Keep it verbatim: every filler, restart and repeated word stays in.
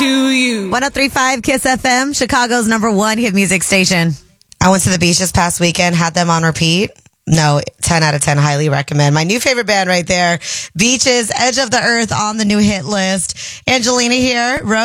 to you. one oh three point five Kiss F M, Chicago's number one hit music station. I went to the beach this past weekend, had them on repeat. No, ten out of ten, highly recommend. My new favorite band right there, Beaches, Edge of the Earth on the new hit list. Angelina here.